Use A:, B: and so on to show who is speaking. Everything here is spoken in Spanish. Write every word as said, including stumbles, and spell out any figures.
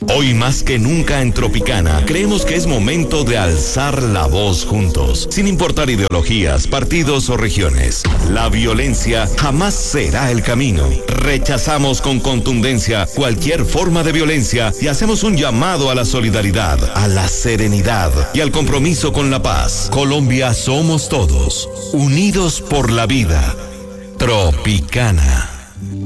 A: Hoy más que nunca en Tropicana, creemos que es momento de alzar la voz juntos, sin importar ideologías, partidos o regiones. La violencia jamás será el camino. Rechazamos con contundencia cualquier forma de violencia y hacemos un llamado a la solidaridad, a la serenidad y al compromiso con la paz. Colombia somos todos, unidos por la vida. Tropicana.